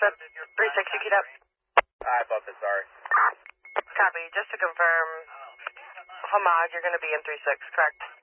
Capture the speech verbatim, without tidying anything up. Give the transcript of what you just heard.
Alpha three six, you queued up. Hi, Buffett, sorry. Copy. Just to confirm, Hamad, you're going to be in three six, correct?